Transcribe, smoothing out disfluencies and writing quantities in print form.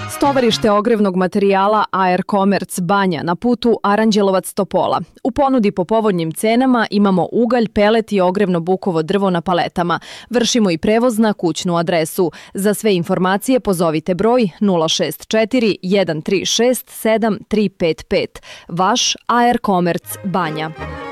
Tovarište ogrevnog materijala AR Commerce Banja na putu Aranđelovac-Topola. U ponudi po povoljnim cenama imamo ugalj, pelet i ogrevno bukovo drvo na paletama. Vršimo i prevoz na kućnu adresu. Za sve informacije pozovite broj 064 136 7355. Vaš AR Commerce Banja.